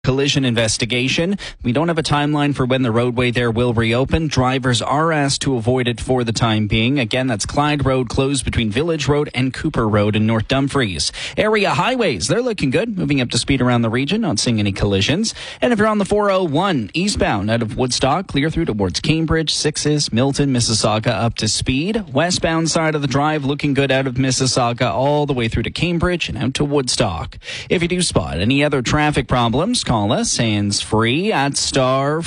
collision investigation. We don't have a timeline for when the roadway there will reopen. Drivers are asked to avoid it for the time being. Again, that's Clyde Road closed between Village Road and Cooper Road in North Dumfries. Area highways, they're looking good. Moving up to speed around the region, not seeing any collisions. And if you're on the 401 eastbound out of Woodstock, clear through towards Cambridge, Sixes, Milton, Mississauga up to speed. Westbound side of the drive looking good out of Mississauga all the way through to Cambridge and out to Woodstock. If you do spot any other traffic problems, call us hands-free at star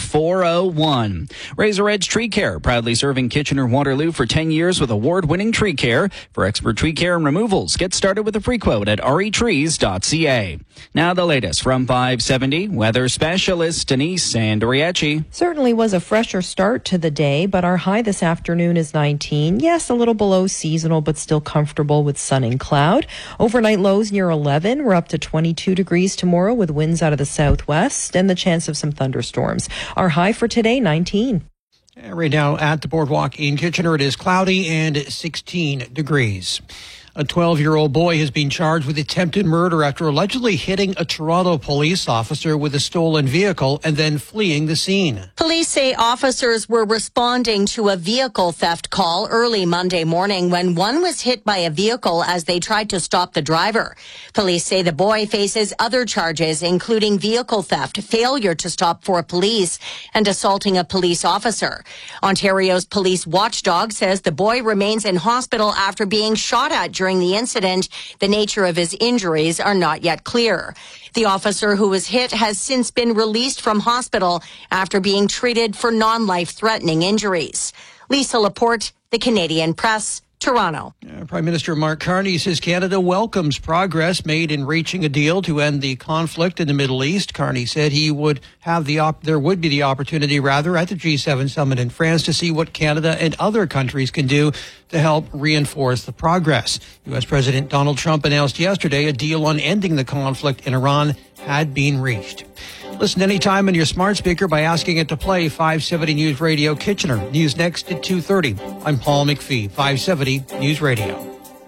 401. Razor Edge Tree Care, proudly serving Kitchener-Waterloo for 10 years with award-winning tree care. For expert tree care and removals, get started with a free quote at retrees.ca. Now the latest from 570 weather specialist Denise Andriachi. Certainly was a fresher start to the day, but our high this afternoon is 19. Yes, a little below seasonal, but still comfortable with sun and cloud. Overnight lows near 11. We're up to 22 degrees tomorrow with winds out of the southwest and the chance of some thunderstorms. Our high for today, 19. Right now at the boardwalk in Kitchener, it is cloudy and 16 degrees. A 12-year-old boy has been charged with attempted murder after allegedly hitting a Toronto police officer with a stolen vehicle and then fleeing the scene. Police say officers were responding to a vehicle theft call early Monday morning when one was hit by a vehicle as they tried to stop the driver. Police say the boy faces other charges, including vehicle theft, failure to stop for police, and assaulting a police officer. Ontario's police watchdog says the boy remains in hospital after being shot at during the incident. The nature of his injuries are not yet clear. The officer who was hit has since been released from hospital after being treated for non-life-threatening injuries. Lisa Laporte, The Canadian Press, Toronto. Prime Minister Mark Carney says Canada welcomes progress made in reaching a deal to end the conflict in the Middle East. Carney said he would have there would be the opportunity at the G7 summit in France to see what Canada and other countries can do to help reinforce the progress. U.S. President Donald Trump announced yesterday a deal on ending the conflict in Iran had been reached. Listen anytime on your smart speaker by asking it to play 570 News Radio Kitchener. News next at 2:30. I'm Paul McPhee, 570 News Radio.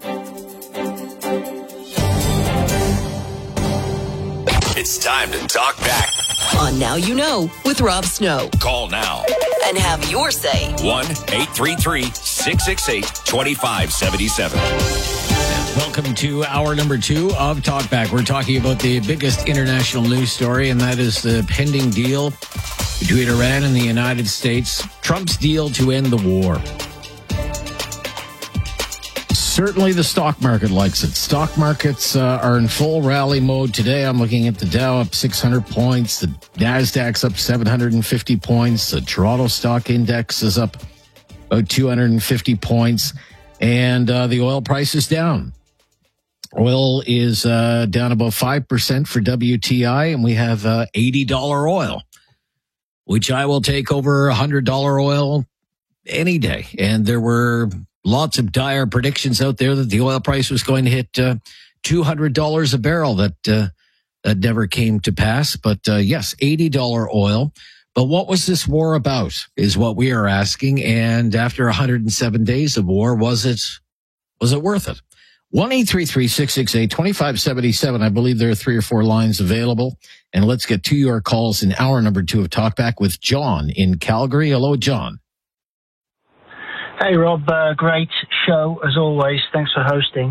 It's time to talk back on Now You Know with Rob Snow. Call now and have your say. 1-833-668-2577. Welcome to hour number 2 of Talkback. We're talking about the biggest international news story, and that is the pending deal between Iran and the United States. Trump's deal to end the war. Certainly the stock market likes it. Stock markets are in full rally mode today. I'm looking at the Dow up 600 points. The NASDAQ's up 750 points. The Toronto Stock Index is up about 250 points. And the oil price is down. Oil is down about 5% for WTI, and we have $80 oil, which I will take over $100 oil any day. And there were lots of dire predictions out there that the oil price was going to hit $200 a barrel. That never came to pass. But yes, $80 oil. But what was this war about is what we are asking. And after 107 days of war, was it worth it? 1-833-668-2577. I believe there are 3 or 4 lines available. And let's get to your calls in hour number 2 of Talkback with John in Calgary. Hello, John. Hey, Rob. Great show, as always. Thanks for hosting.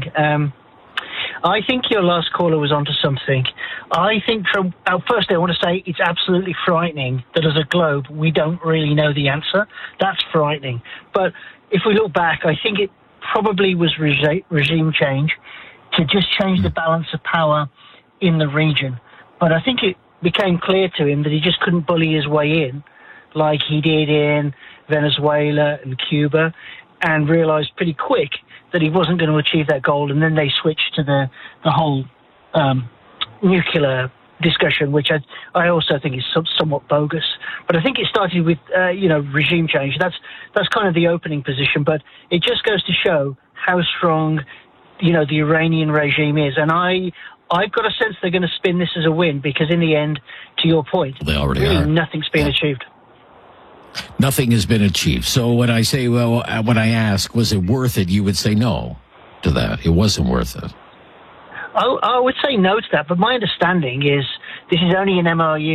I think your last caller was onto something. I think, firstly, I want to say it's absolutely frightening that as a globe, we don't really know the answer. That's frightening. But if we look back, I think it probably was regime change to just change the balance of power in the region. But I think it became clear to him that he just couldn't bully his way in like he did in Venezuela and Cuba, and realized pretty quick that he wasn't going to achieve that goal. And then they switched to the whole nuclear discussion, which I also think is somewhat bogus. But I think it started with regime change. That's kind of the opening position. But it just goes to show how strong the Iranian regime is. And I've got a sense they're going to spin this as a win, because in the end, to your point, they already really are. Nothing's been achieved. Nothing has been achieved. So when I say, when I ask, was it worth it? You would say no to that. It wasn't worth it. I would say no to that, but my understanding is This is only an MOU.